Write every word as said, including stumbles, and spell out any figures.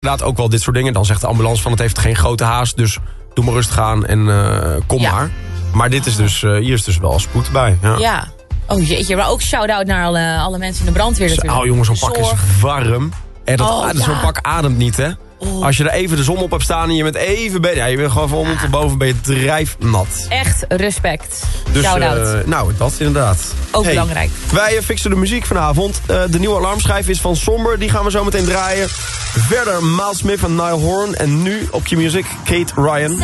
inderdaad ook wel dit soort dingen. Dan zegt de ambulance van het heeft geen grote haast, dus doe maar rustig aan en uh, kom ja. maar. Maar dit is dus, uh, hier is dus wel spoed bij. Ja. ja. Oh jeetje, maar ook shout-out naar alle, alle mensen in de brandweer natuurlijk. Oh jongens, zo'n pak is warm. En dat, oh, ja. zo'n pak ademt niet, hè. Oh. Als je er even de zon op hebt staan en je bent even... Ben, ja, je bent gewoon van onder tot boven, ben je drijfnat. Echt respect. Dus, shout-out. Uh, nou, dat inderdaad. Ook hey, belangrijk. Wij uh, fixen de muziek vanavond. Uh, de nieuwe alarmschijf is van Somber. Die gaan we zo meteen draaien. Verder Miles Smith en Niall Horan. En nu op Q-Music Kate Ryan.